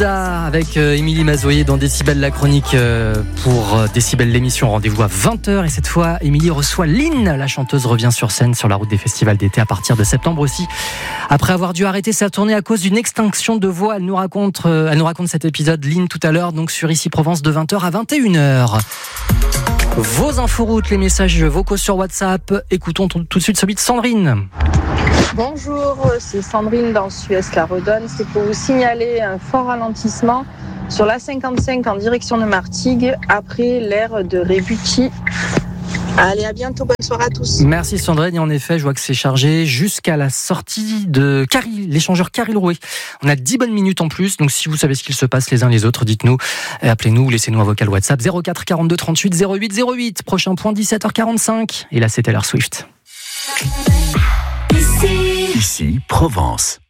Ibiza avec Émilie Mazoyer dans Décibel, la chronique pour Décibel l'émission. Rendez-vous à 20h et cette fois Émilie reçoit Lynn. La chanteuse revient sur scène sur la route des festivals d'été à partir de septembre aussi. Après avoir dû arrêter sa tournée à cause d'une extinction de voix, elle nous raconte cet épisode Lynn tout à l'heure, donc sur Ici Provence de 20h à 21h. Vos inforoutes, les messages vocaux sur WhatsApp. Écoutons tout de suite celui de Sandrine. Bonjour, c'est Sandrine dans Suez-la Redonne. C'est pour vous signaler un fort ralentissement sur l'A55 en direction de Martigues après l'aire de Rébucci. Allez, à bientôt, bonne soirée à tous. Merci Sandrine, et en effet, je vois que c'est chargé jusqu'à la sortie de l'échangeur Caril-Rouet. On a 10 bonnes minutes en plus, donc si vous savez ce qu'il se passe les uns les autres, dites-nous, appelez-nous, laissez-nous un vocal WhatsApp 04 42 38 08 08. Prochain point 17h45, et là c'est Taylor Swift. Ici Provence.